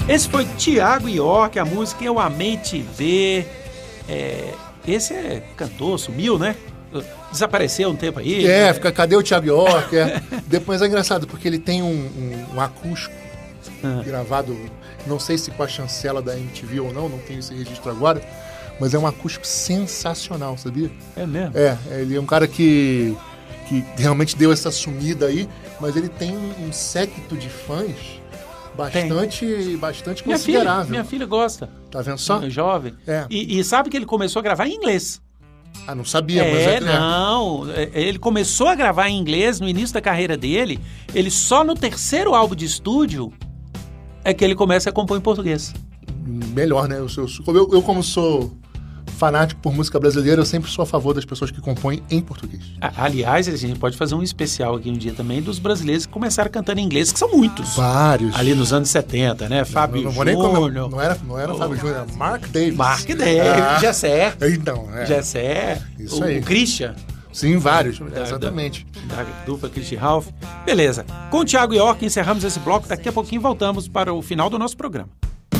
Esse foi Thiago York, a música Eu Amei Te Ver. Esse é cantor, sumiu, né? Desapareceu um tempo aí. Fica, cadê o Thiago York? Depois é engraçado, porque ele tem um acústico gravado, não sei se com a chancela da MTV ou não tenho esse registro agora, mas é um acústico sensacional, sabia? É mesmo? Ele é um cara que realmente deu essa sumida aí, mas ele tem um séquito de fãs bastante considerável. Minha filha gosta. Tá vendo só? Jovem. E sabe que ele começou a gravar em inglês. Ah, não sabia, mas não. Ele começou a gravar em inglês no início da carreira dele. Ele só no terceiro álbum de estúdio é que ele começa a compor em português. Melhor, né? Eu como sou fanático por música brasileira, eu sempre sou a favor das pessoas que compõem em português. Aliás, a gente pode fazer um especial aqui um dia também dos brasileiros que começaram cantando em inglês, que são muitos. Vários. Ali nos anos 70, né? Fábio Júnior. Não era Fábio Júnior, era Mark Davis. Mark Davis, Gessé. Então, Gessé. Isso aí. O Christian. Sim, vários, exatamente. Da dupla Christian Ralph. Beleza. Com o Thiago York encerramos esse bloco. Daqui a pouquinho voltamos para o final do nosso programa.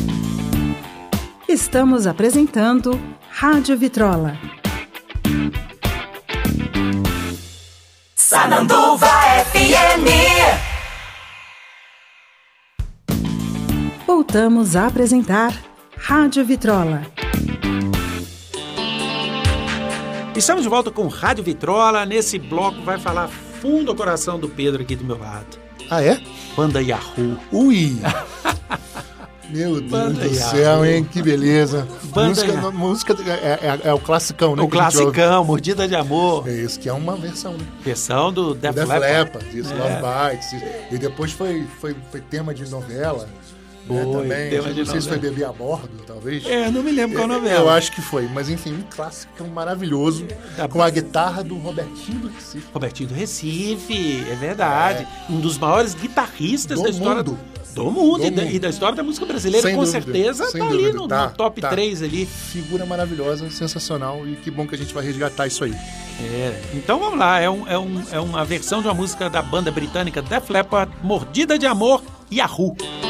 Estamos apresentando Rádio Vitrola. Sananduva FM. Voltamos a apresentar Rádio Vitrola. Estamos de volta com Rádio Vitrola. Nesse bloco vai falar fundo ao coração do Pedro aqui do meu lado. Ah, é? Banda Yahoo. Ui! Meu Deus do céu, hein? Que beleza. Música é o classicão, né? O classicão, Mordida de Amor. É isso, que é uma versão, né? Versão do Def Leppard, isso, Love Bites. E depois foi tema de novela. Também. Não sei se foi Bebê a Bordo, talvez. Não me lembro qual novela. Eu acho que foi, mas enfim, um clássico maravilhoso, com a guitarra do Robertinho do Recife. Robertinho do Recife, é verdade. Um dos maiores guitarristas da história do mundo e da história da música brasileira. Sem dúvida, certeza tá ali no top 3 ali. Figura maravilhosa, sensacional, e que bom que a gente vai resgatar isso aí. Então vamos lá, é uma versão de uma música da banda britânica Def Leppard, Mordida de Amor, Yahoo.